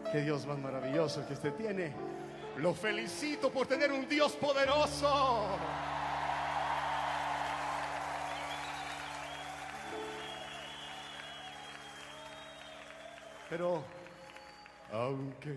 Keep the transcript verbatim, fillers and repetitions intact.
Qué Dios más maravilloso que usted tiene. Lo felicito por tener un Dios poderoso. Pero aunque